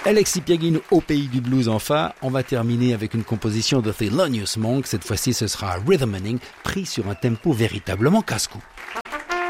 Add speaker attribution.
Speaker 1: Alexis Piaguin au pays du blues enfin. On va terminer avec une composition de Thelonious Monk. Cette fois-ci, ce sera Rhythmaning, pris sur un tempo véritablement casse-cou.